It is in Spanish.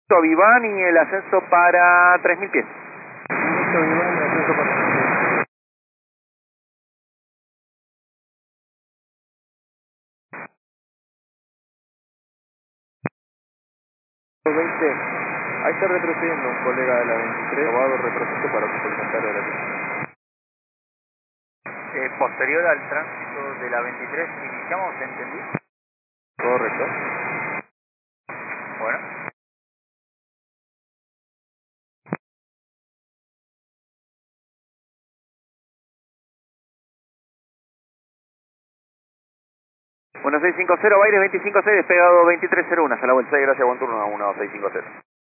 Viván y el ascenso para 3000 pies. Viván, el ascenso para 20. Ahí está retrocediendo un colega de la 23. Probado retroceso para complementar el avión. Posterior al tránsito de la 23, iniciamos, ¿entendí? Correcto. Bueno. Bueno, 650, Baires 256, despegado 2301, hasta la vuelta. Sí, gracias, buen turno, 1650.